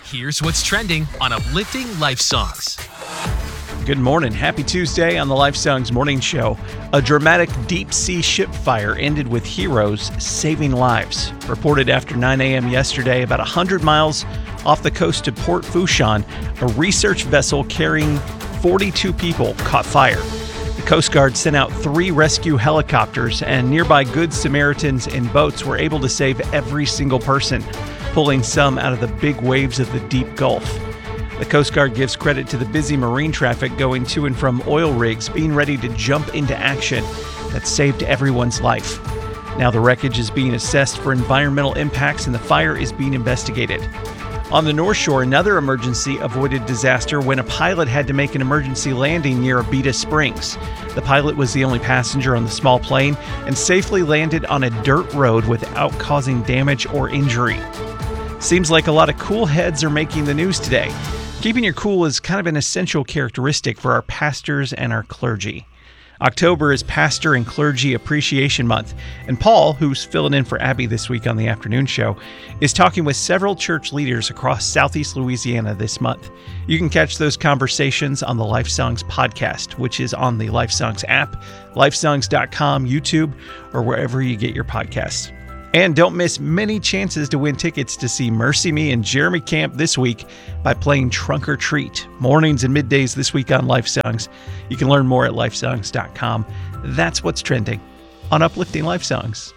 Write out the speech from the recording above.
Here's what's trending on Uplifting Life Songs. Good morning. Happy Tuesday on the Life Songs Morning Show. A dramatic deep-sea ship fire ended with heroes saving lives. Reported after 9 a.m. yesterday, about 100 miles off the coast of Port Fourchon, a research vessel carrying 42 people caught fire. The Coast Guard sent out 3 rescue helicopters, and nearby Good Samaritans in boats were able to save every single person, pulling some out of the big waves of the deep Gulf. The Coast Guard gives credit to the busy marine traffic going to and from oil rigs being ready to jump into action that saved everyone's life. Now the wreckage is being assessed for environmental impacts and the fire is being investigated. On the North Shore, another emergency avoided disaster when a pilot had to make an emergency landing near Abita Springs. The pilot was the only passenger on the small plane and safely landed on a dirt road without causing damage or injury. Seems like a lot of cool heads are making the news today. Keeping your cool is kind of an essential characteristic for our pastors and our clergy. October is Pastor and Clergy Appreciation Month, and Paul, who's filling in for Abby this week on the afternoon show, is talking with several church leaders across Southeast Louisiana this month. You can catch those conversations on the Life Songs podcast, which is on the Life Songs app, lifesongs.com, YouTube, or wherever you get your podcasts. And don't miss many chances to win tickets to see Mercy Me and Jeremy Camp this week by playing Trunk or Treat, mornings and middays this week on Life Songs. You can learn more at lifesongs.com. That's what's trending on Uplifting Life Songs.